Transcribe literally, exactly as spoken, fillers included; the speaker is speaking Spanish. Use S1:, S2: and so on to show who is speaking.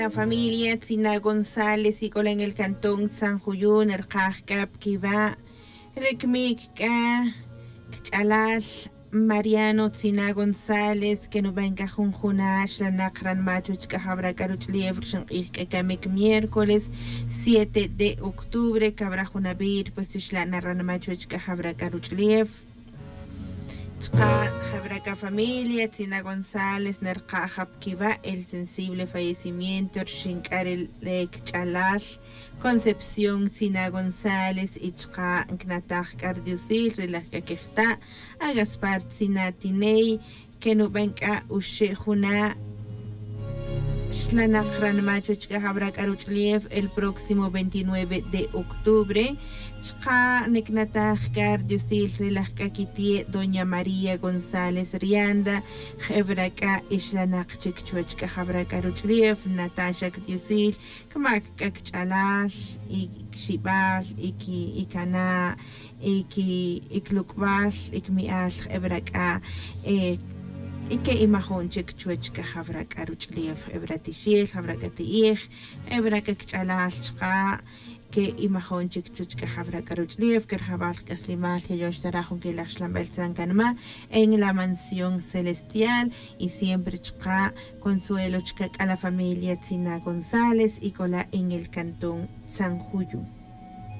S1: La familia Tzina González y cola en el cantón San Juyún, el Kajkap, Kiva, Rekmika, Kchalal, Mariano Tzina González, que no venga junjunash, la Nakran Machuch, Cahabra Caruch Lievr, Kamek miércoles siete de octubre, Cabra Junabir, pues la Narran Machuch, Cahabra Caruch Liev. Jabraca familia, Tzina González, Nercajab Kiva, el sensible fallecimiento, Shinkar el Chalal, Concepción, Tzina González, Ichka, Knataj Cardiusil, Relaja Kehta, Agaspar Tzina Tinei, que no venga Ushehuna. Shlanakran Machuchka Habrak Aruchliev el próximo veintinueve de octubre. Chka Neknataj Cardiusil Relajkakitie Doña María González Rianda, Hebraka Ishlanak Chikchuchka Habrak Aruchliev, Natasha Kdiusil, Kamak Kakchalal, Ikshibal, Iki Ikana, Iki Iklukbal, Ikmial, Hebraka, eh. y que imahon chik chuech que havra karuch lief evratishil havra katiich evra que chalal chka que imahon chik chuech que havra karuch lief que habal kaslimal que yo estarajun que la shlambel zankanma en la mansión celestial y siempre chka consuelo chka a la familia Tzina González y cola en el cantón San Juyún.